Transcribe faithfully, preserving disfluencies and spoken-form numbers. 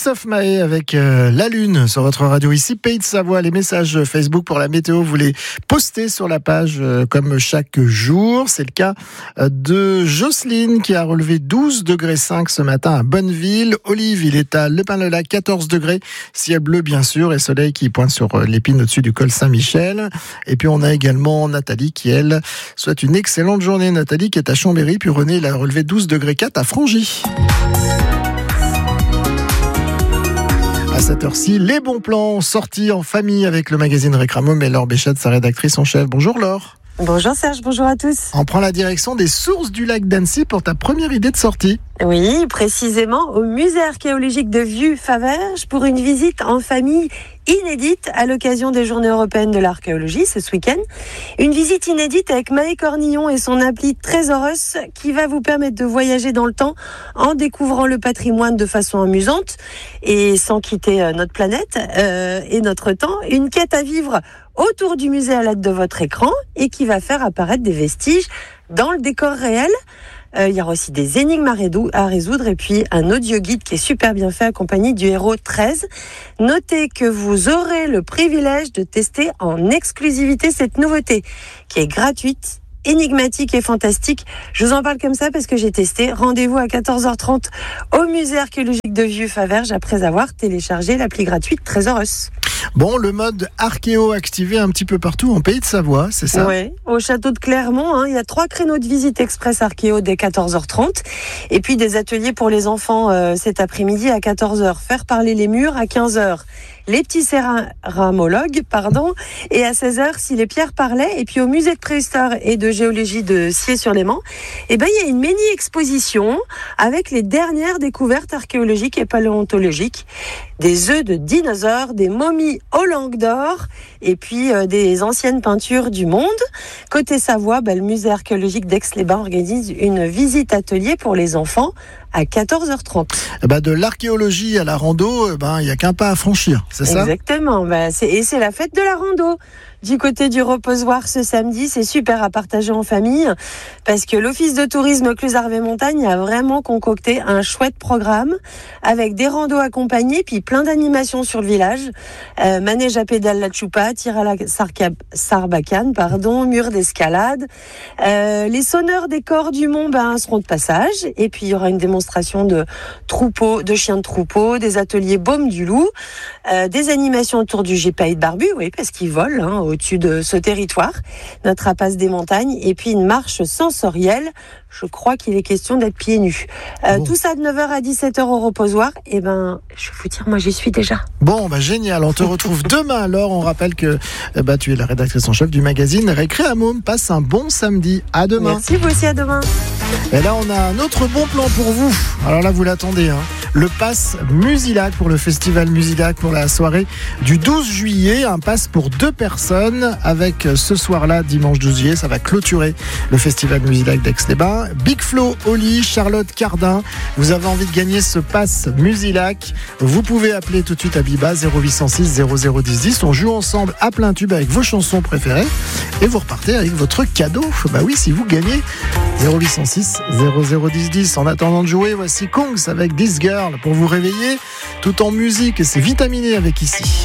Christophe Mahé avec euh, la Lune sur votre radio ici, Pays de Savoie. Les messages Facebook pour la météo, vous les postez sur la page euh, comme chaque jour. C'est le cas euh, de Jocelyne qui a relevé douze degrés cinq ce matin à Bonneville. Olive, il est à Le Pin-le-Lac, quatorze degrés, ciel bleu bien sûr et soleil qui pointe sur euh, l'épine au-dessus du col Saint-Michel. Et puis on a également Nathalie qui, elle, souhaite une excellente journée. Nathalie qui est à Chambéry, puis René, il a relevé douze degrés quatre à Frangy. À cette heure-ci, les bons plans sortis en famille avec le magazine Récramo et Laure Béchade, sa rédactrice en chef. Bonjour Laure. Bonjour Serge, bonjour à tous. On prend la direction des sources du lac d'Annecy pour ta première idée de sortie. Oui, précisément au musée archéologique de Vieux-Faverges pour une visite en famille inédite à l'occasion des Journées européennes de l'archéologie, c'est ce week-end. Une visite inédite avec Maë Cornillon et son appli Trésoros qui va vous permettre de voyager dans le temps en découvrant le patrimoine de façon amusante et sans quitter notre planète euh, et notre temps. Une quête à vivre autour du musée à l'aide de votre écran et qui va faire apparaître des vestiges dans le décor réel. Euh, il y aura aussi des énigmes à résoudre et puis un audio guide qui est super bien fait accompagné du héros treize. Notez que vous aurez le privilège de tester en exclusivité cette nouveauté qui est gratuite, énigmatique et fantastique. Je vous en parle comme ça parce que j'ai testé. Rendez-vous à quatorze heures trente au musée archéologique de Vieux-Faverges après avoir téléchargé l'appli gratuite Trésoros. Bon, le mode archéo activé un petit peu partout en Pays de Savoie, c'est ça ? Oui, au château de Clermont, hein, il y a trois créneaux de visite express archéo dès quatorze heures trente et puis des ateliers pour les enfants euh, cet après-midi à quatorze heures. Faire parler les murs à quinze heures. Les petits céramologues, pardon, et à seize heures, si les pierres parlaient. Et puis au musée de préhistoire et de géologie de Sciez-sur-Léman, eh ben, il y a une mini-exposition avec les dernières découvertes archéologiques et paléontologiques. Des œufs de dinosaures, des momies aux langues d'or, et puis euh, des anciennes peintures du monde. Côté Savoie, ben, le musée archéologique d'Aix-les-Bains organise une visite atelier pour les enfants à quatorze heures trente. Eh ben de l'archéologie à la rando, il ben, n'y a qu'un pas à franchir, c'est ça ? Exactement, ben, c'est, et c'est la fête de la rando. Du côté du reposoir ce samedi, c'est super à partager en famille parce que l'Office de tourisme Cluses-Arvez-Montagne a vraiment concocté un chouette programme avec des randos accompagnés puis plein d'animations sur le village. Euh, manège à pédale la Tchoupa, tir à la sarca- sarbacane, pardon, mur d'escalade. Euh, les sonneurs des corps du Mont ben, seront de passage et puis il y aura une démonstration de troupeaux, de chiens de troupeau, des ateliers baume du loup, euh, des animations autour du Gépaï de Barbu, oui, parce qu'ils volent hein, au-dessus de ce territoire, notre rapace des montagnes, et puis une marche sensorielle. Je crois qu'il est question d'être pieds nus. Euh, bon. Tout ça de neuf heures à dix-sept heures au reposoir. Et ben, je vais vous dire, moi j'y suis déjà. Bon, bah génial. On te retrouve demain alors. On rappelle que bah, tu es la rédactrice en chef du magazine Récréamo. Passe un bon samedi. À demain. Merci, vous aussi, à demain. Et là, on a un autre bon plan pour vous. Alors là, vous l'attendez. Hein. Le pass Musilac pour le festival Musilac pour la soirée du douze juillet. Un pass pour deux personnes avec ce soir-là, dimanche douze juillet. Ça va clôturer le festival Musilac d'Aix-les-Bains. Big Flo, Oli, Charlotte Cardin, vous avez envie de gagner ce pass Musilac, vous pouvez appeler tout de suite à Biba zéro huit cent six zéro zéro dix dix. On joue ensemble à plein tube avec vos chansons préférées et vous repartez avec votre cadeau. Bah oui, si vous gagnez zéro huit cent six zéro zéro dix dix. En attendant de jouer, voici Kongs avec This Girl pour vous réveiller tout en musique. C'est vitaminé avec ici.